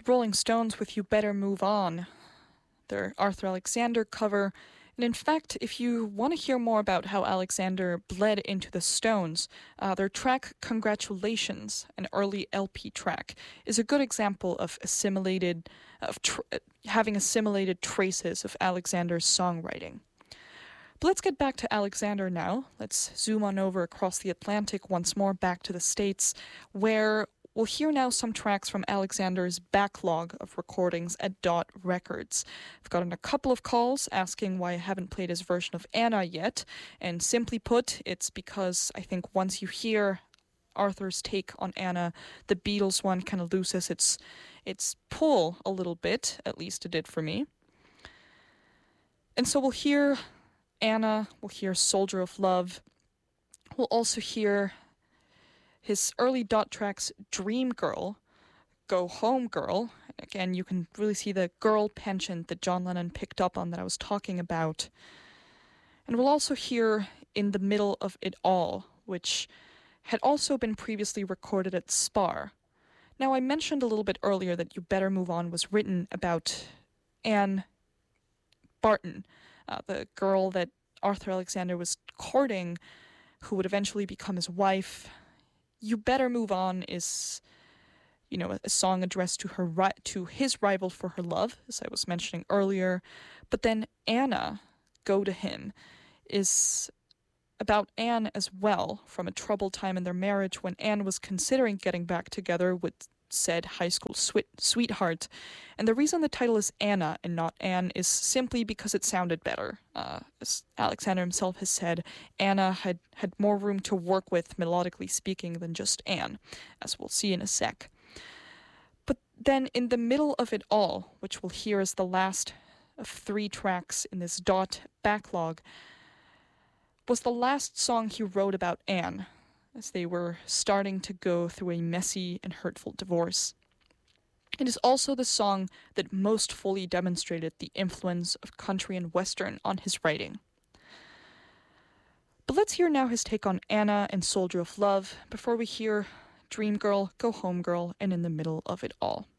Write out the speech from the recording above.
Rolling Stones with You Better Move On, their Arthur Alexander cover. And in fact, if you want to hear more about how Alexander bled into the Stones, their track Congratulations, an early LP track, is a good example of having assimilated traces of Alexander's songwriting. But let's get back to Alexander now. Let's zoom on over across the Atlantic once more back to the States, where we'll hear now some tracks from Alexander's backlog of recordings at Dot Records. I've gotten a couple of calls asking why I haven't played his version of Anna yet, and simply put, it's because I think once you hear Arthur's take on Anna, the Beatles one kind of loses its pull a little bit, at least it did for me. And so we'll hear Anna, we'll hear Soldier of Love, we'll also hear his early Dot tracks Dream Girl, Go Home Girl. Again, you can really see the girl penchant that John Lennon picked up on that I was talking about. And we'll also hear In the Middle of It All, which had also been previously recorded at Spar. Now, I mentioned a little bit earlier that You Better Move On was written about Anne Barton, the girl that Arthur Alexander was courting, who would eventually become his wife. You Better Move On is, a song addressed to his rival for her love, as I was mentioning earlier. But then Anna, Go to Him, is about Anne as well, from a troubled time in their marriage when Anne was considering getting back together with said high school sweetheart. And the reason the title is Anna and not Anne is simply because it sounded better. As Alexander himself has said, Anna had more room to work with, melodically speaking, than just Anne, as we'll see in a sec. But then In the Middle of It All, which we'll hear as the last of 3 tracks in this Dot backlog, was the last song he wrote about Anne, as they were starting to go through a messy and hurtful divorce. It is also the song that most fully demonstrated the influence of country and western on his writing. But let's hear now his take on Anna and Soldier of Love before we hear Dream Girl, Go Home Girl, and In the Middle of It All.